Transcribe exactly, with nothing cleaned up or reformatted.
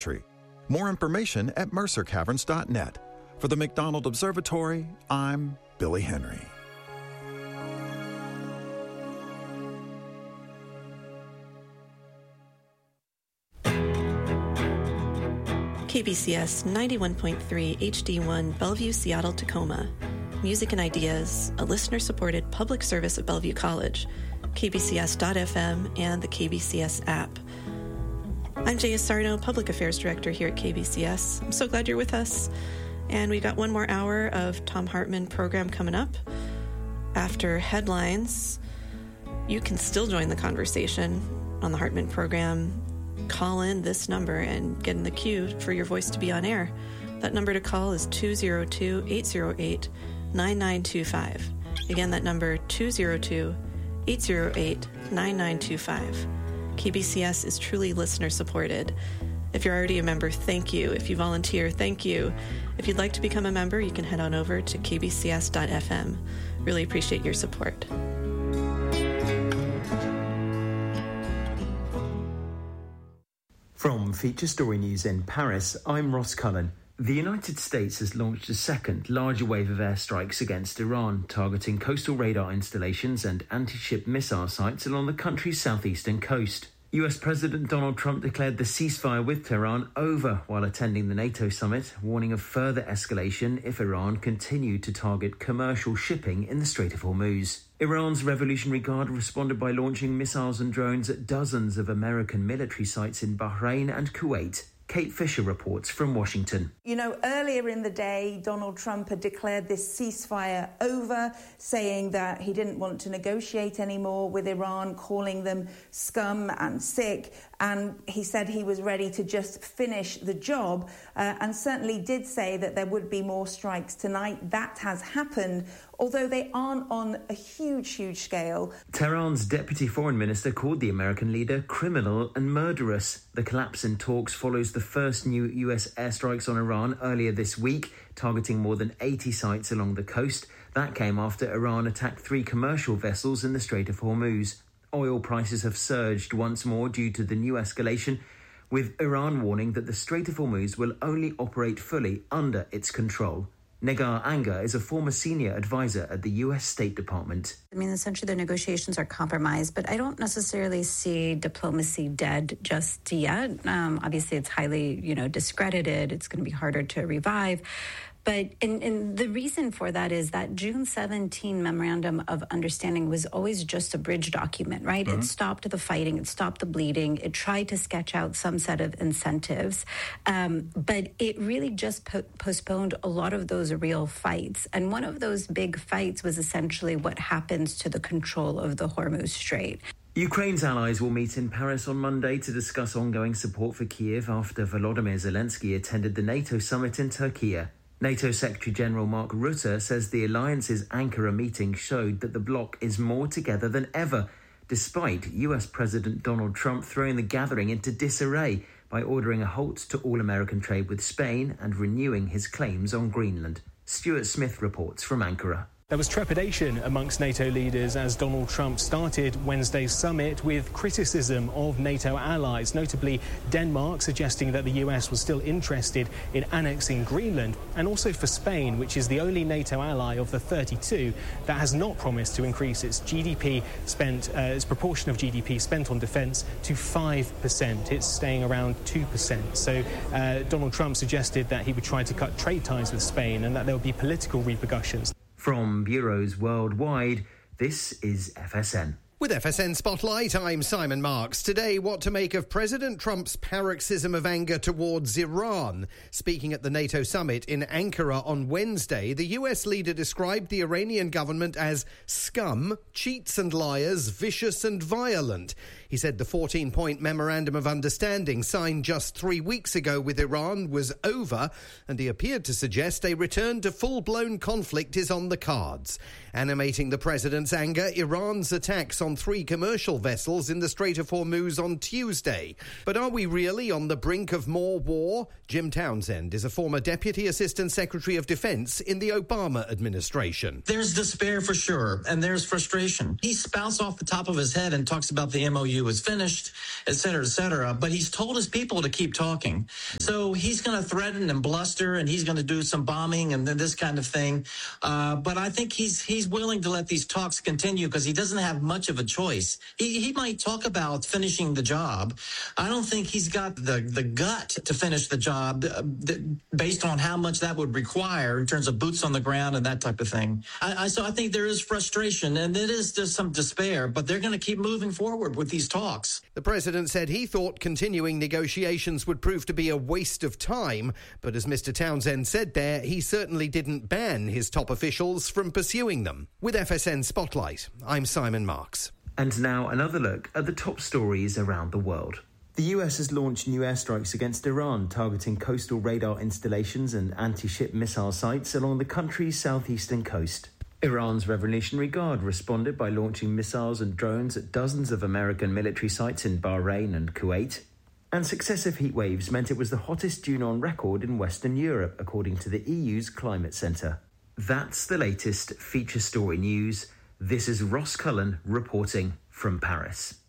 More information at mercer caverns dot net. For the McDonald Observatory, I'm Billy Henry. K B C S ninety-one point three H D one, Bellevue, Seattle, Tacoma. Music and ideas, a listener-supported public service at Bellevue College, K B C S dot F M, and the K B C S app. I'm Jaya Sarno, Public Affairs Director here at K B C S. I'm so glad you're with us. And we got one more hour of Thom Hartmann program coming up. After headlines, you can still join the conversation on the Hartmann program. Call in this number and get in the queue for your voice to be on air. That number to call is two oh two, eight oh eight, nine nine two five. Again, that number two oh two, eight oh eight, nine nine two five. K B C S is truly listener-supported. If you're already a member, thank you. If you volunteer, thank you. If you'd like to become a member, you can head on over to K B C S dot F M. Really appreciate your support. From Feature Story News in Paris, I'm Ross Cullen. The United States has launched a second, larger wave of airstrikes against Iran, targeting coastal radar installations and anti-ship missile sites along the country's southeastern coast. U S President Donald Trump declared the ceasefire with Tehran over while attending the NATO summit, warning of further escalation if Iran continued to target commercial shipping in the Strait of Hormuz. Iran's Revolutionary Guard responded by launching missiles and drones at dozens of American military sites in Bahrain and Kuwait. Kate Fisher reports from Washington. You know, earlier in the day, Donald Trump had declared this ceasefire over, saying that he didn't want to negotiate anymore with Iran, calling them scum and sick. And he said he was ready to just finish the job, uh, and certainly did say that there would be more strikes tonight. That has happened, although they aren't on a huge, huge scale. Tehran's deputy foreign minister called the American leader criminal and murderous. The collapse in talks follows the first new U S airstrikes on Iran earlier this week, targeting more than eighty sites along the coast. That came after Iran attacked three commercial vessels in the Strait of Hormuz. Oil prices have surged once more due to the new escalation, with Iran warning that the Strait of Hormuz will only operate fully under its control. Negar Anga is a former senior advisor at the U S State Department. I mean, essentially the negotiations are compromised, but I don't necessarily see diplomacy dead just yet. Um, obviously, it's highly, you know, discredited. It's going to be harder to revive. But and, and the reason for that is that June seventeenth Memorandum of Understanding was always just a bridge document, right? Mm-hmm. It stopped the fighting. It stopped the bleeding. It tried to sketch out some set of incentives. Um, but it really just po- postponed a lot of those real fights. And one of those big fights was essentially what happens to the control of the Hormuz Strait. Ukraine's allies will meet in Paris on Monday to discuss ongoing support for Kyiv after Volodymyr Zelensky attended the NATO summit in Turkey. NATO Secretary-General Mark Rutte says the alliance's Ankara meeting showed that the bloc is more together than ever, despite U S President Donald Trump throwing the gathering into disarray by ordering a halt to all American trade with Spain and renewing his claims on Greenland. Stuart Smith reports from Ankara. There was trepidation amongst NATO leaders as Donald Trump started Wednesday's summit with criticism of NATO allies, notably Denmark suggesting that the U S was still interested in annexing Greenland, and also for Spain, which is the only NATO ally of the thirty-two that has not promised to increase its G D P spent, uh, its proportion of G D P spent on defence to five percent. It's staying around two percent. So uh, Donald Trump suggested that he would try to cut trade ties with Spain and that there would be political repercussions. From bureaus worldwide, this is F S N. With F S N Spotlight, I'm Simon Marks. Today, what to make of President Trump's paroxysm of anger towards Iran. Speaking at the NATO summit in Ankara on Wednesday, the U S leader described the Iranian government as scum, cheats and liars, vicious and violent. He said the fourteen-point Memorandum of Understanding signed just three weeks ago with Iran was over, and he appeared to suggest a return to full-blown conflict is on the cards. Animating the president's anger, Iran's attacks on three commercial vessels in the Strait of Hormuz on Tuesday. But are we really on the brink of more war? Jim Townsend is a former Deputy Assistant Secretary of Defense in the Obama administration. There's despair for sure, and there's frustration. He spouts off the top of his head and talks about the M O U do is finished, et cetera, et cetera. But he's told his people to keep talking. So he's going to threaten and bluster, and he's going to do some bombing and then this kind of thing. Uh, but I think he's he's willing to let these talks continue because he doesn't have much of a choice. He he might talk about finishing the job. I don't think he's got the, the gut to finish the job uh, th- based on how much that would require in terms of boots on the ground and that type of thing. I, I, so I think there is frustration and it is just some despair, but they're going to keep moving forward with these talks. The president said he thought continuing negotiations would prove to be a waste of time, but as Mister Townsend said there, he certainly didn't ban his top officials from pursuing them. With F S N Spotlight, I'm Simon Marks. And now another look at the top stories around the world. The U S has launched new airstrikes against Iran, targeting coastal radar installations and anti-ship missile sites along the country's southeastern coast. Iran's Revolutionary Guard responded by launching missiles and drones at dozens of American military sites in Bahrain and Kuwait. And successive heat waves meant it was the hottest June on record in Western Europe, according to the E U's Climate Centre. That's the latest feature story news. This is Ross Cullen reporting from Paris.